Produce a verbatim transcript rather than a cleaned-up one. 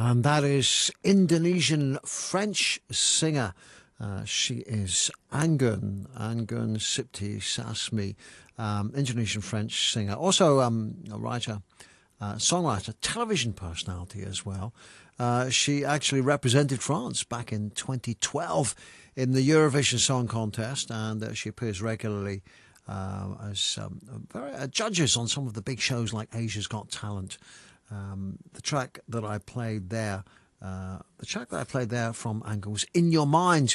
And that is Indonesian French singer. Uh, she is Anggun, Anggun Cipta Sasmi, um, Indonesian French singer. Also um, a writer, uh, songwriter, television personality as well. Uh, she actually represented France back in twenty twelve in the Eurovision Song Contest, and uh, she appears regularly uh, as um, very, uh, judges on some of the big shows like Asia's Got Talent. Um, the track that I played there, uh, the track that I played there from Anggun was In Your Mind,